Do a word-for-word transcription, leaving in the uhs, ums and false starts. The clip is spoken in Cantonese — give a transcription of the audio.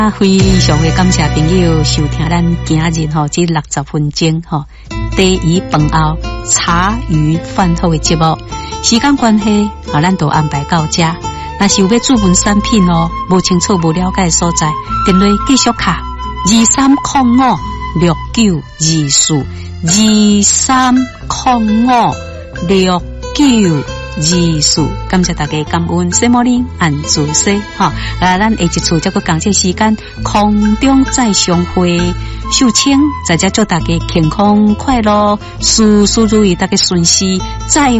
啊，非常的感谢朋友收听咱今日吼这六十分钟吼第一饭后茶余饭后的节目。时间关系啊，咱都安排到这。若是有要注文产品哦，无清楚无了解的所在，电话继续卡二三零五六九二四二三零五六九二四。感谢大家感恩，西摩林按住西哈。啊，咱下一次这个讲这时间空中再相会。秀清在这祝大家健康快乐，事事如意，大家顺心，再